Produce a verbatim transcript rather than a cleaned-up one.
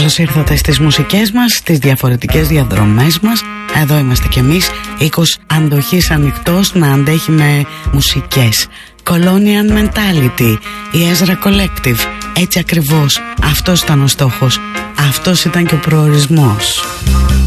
Καλώς ήρθατε στις μουσικές μας, στις διαφορετικές διαδρομές μας. Εδώ είμαστε κι εμείς, οίκος αντοχής ανοιχτός να αντέχει με μουσικές. Colonial Mentality, η Ezra Collective, έτσι ακριβώς, αυτός ήταν ο στόχος, αυτός ήταν και ο προορισμός.